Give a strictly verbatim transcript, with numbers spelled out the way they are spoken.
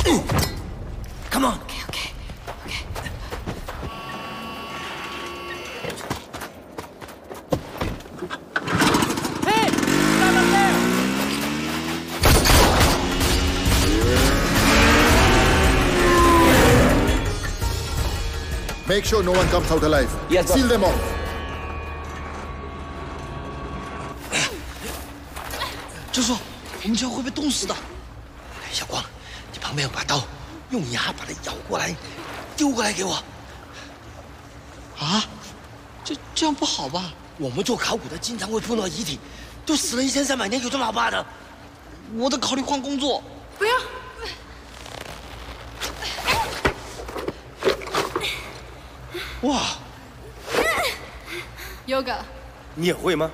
Come on. Okay, okay, okay. Hey, stop up there! Make sure no one comes out alive. Yes, boss. Seal them off. 教授，我们这样会被冻死的。小光，你旁边有把刀，用牙把它咬过来，丢过来给我。 啊，这这样不好吧？ 我们做考古的经常会碰到遗体，都死了一千三百年，有这么好怕的？ 我得考虑换工作。 不要。 哇 Yoga， 你也会吗？